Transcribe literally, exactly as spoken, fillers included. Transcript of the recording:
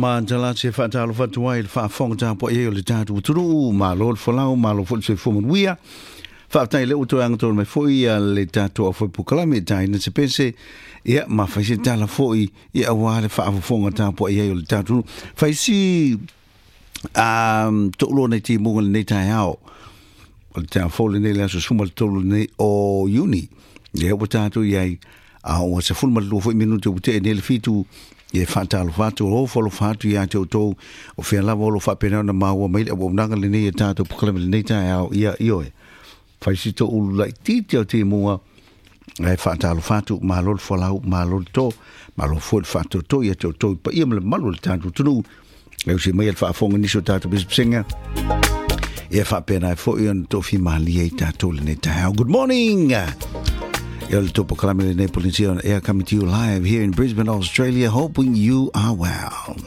ma jala se fa talo fa tuai fa fong ta po e le tatu tru ma lo folau ma lo fo se fo muia fa tai le uto ang to me foi le tatu fo pukala me tai na se pense ia ma fa se tala foi ia wa le fa fo ta po e le tatu fa si um to lo ne ti mo le tai ao le ta fo le ne la so suma to ne o uni le o tatu ia a o se fo ma lo fo minuto te ne le fitu e fatalo fatu o folo fatu ya te to o fe la volo fa pena na ma o mai o nanga le ne tato po kle ne ta ia io e fa si to u la ti te te mo e fatalo fatu ma lo folau ma lo to ma lo fo fatu to ia te to pa ia le malo tato tu e si mai fa fonga ni so tato bis singa e fa pena fo io to fi mali e tato le ne ta. Good morning. El Topo Calamity Police Air coming to you live here in Brisbane, Australia, hoping you are well.